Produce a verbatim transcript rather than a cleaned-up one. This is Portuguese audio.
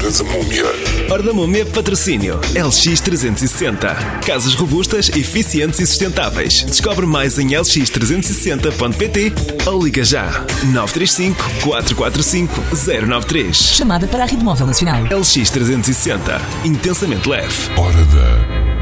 Hora da Múmia. Hora da Múmia, patrocínio L X trezentos e sessenta. Casas robustas, eficientes e sustentáveis. Descobre mais em l x trezentos e sessenta ponto p t ou liga já nove três cinco, quatro quatro cinco, zero nove três. Chamada para a Rede Móvel Nacional. L X trezentos e sessenta. Intensamente leve. Hora da